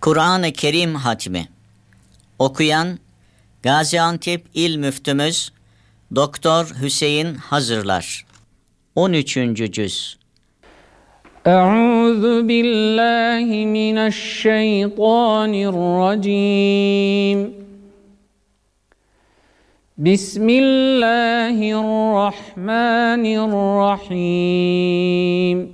Kur'an-ı Kerim hatmi. Okuyan Gaziantep İl Müftümüz Doktor Hüseyin Hazırlar. 13. cüz. Euzu billahi mineşşeytanirracim. Bismillahirrahmanirrahim.